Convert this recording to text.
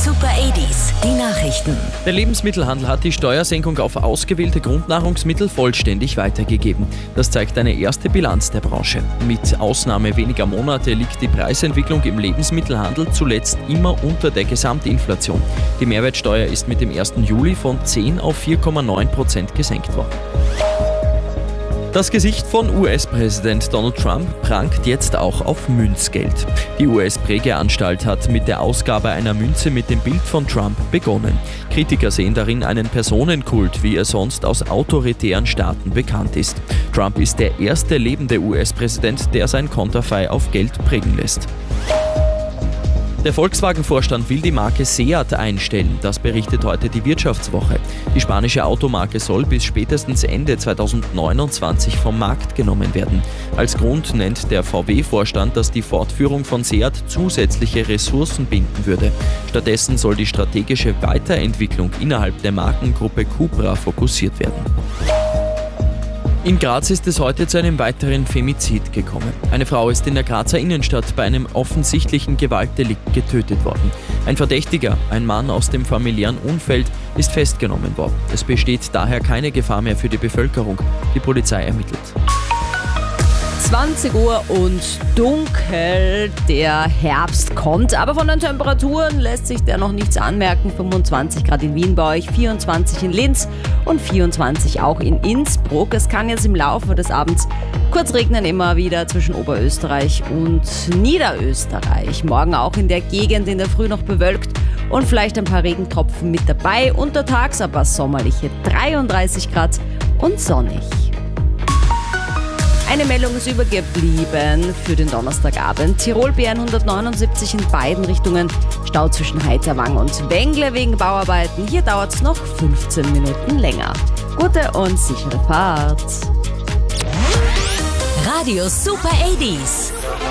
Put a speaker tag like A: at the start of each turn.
A: Super 80s, die Nachrichten.
B: Der Lebensmittelhandel hat die Steuersenkung auf ausgewählte Grundnahrungsmittel vollständig weitergegeben. Das zeigt eine erste Bilanz der Branche. Mit Ausnahme weniger Monate liegt die Preisentwicklung im Lebensmittelhandel zuletzt immer unter der Gesamtinflation. Die Mehrwertsteuer ist mit dem 1. Juli von 10 auf 4,9% gesenkt worden. Das Gesicht von US-Präsident Donald Trump prangt jetzt auch auf Münzgeld. Die US-Prägeanstalt hat mit der Ausgabe einer Münze mit dem Bild von Trump begonnen. Kritiker sehen darin einen Personenkult, wie er sonst aus autoritären Staaten bekannt ist. Trump ist der erste lebende US-Präsident, der sein Konterfei auf Geld prägen lässt. Der Volkswagen-Vorstand will die Marke Seat einstellen, das berichtet heute die Wirtschaftswoche. Die spanische Automarke soll bis spätestens Ende 2029 vom Markt genommen werden. Als Grund nennt der VW-Vorstand, dass die Fortführung von Seat zusätzliche Ressourcen binden würde. Stattdessen soll die strategische Weiterentwicklung innerhalb der Markengruppe Cupra fokussiert werden. In Graz ist es heute zu einem weiteren Femizid gekommen. Eine Frau ist in der Grazer Innenstadt bei einem offensichtlichen Gewaltdelikt getötet worden. Ein Verdächtiger, ein Mann aus dem familiären Umfeld, ist festgenommen worden. Es besteht daher keine Gefahr mehr für die Bevölkerung. Die Polizei ermittelt.
C: 20 Uhr und dunkel, der Herbst kommt, aber von den Temperaturen lässt sich der noch nichts anmerken. 25 Grad in Wien bei euch, 24 in Linz und 24 auch in Innsbruck. Es kann jetzt im Laufe des Abends kurz regnen, immer wieder zwischen Oberösterreich und Niederösterreich. Morgen auch in der Gegend in der Früh noch bewölkt und vielleicht ein paar Regentropfen mit dabei. Untertags aber sommerliche 33 Grad und sonnig. Eine Meldung ist übergeblieben für den Donnerstagabend. Tirol-BR 179 in beiden Richtungen. Stau zwischen Heiterwang und Wengle wegen Bauarbeiten. Hier dauert es noch 15 Minuten länger. Gute und sichere Fahrt.
A: Radio Super 80s.